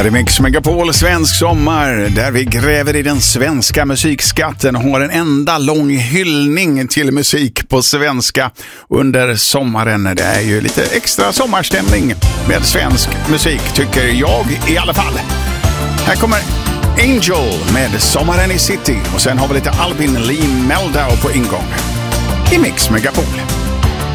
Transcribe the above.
är Mix Megapol svensk sommar där vi gräver i den svenska musikskatten och har en enda lång hyllning till musik på svenska under sommaren. Det är ju lite extra sommarstämning med svensk musik tycker jag i alla fall. Här kommer Angel med Sommaren i City och sen har vi lite Albin Lee Meldau på ingång i Mix Megapol.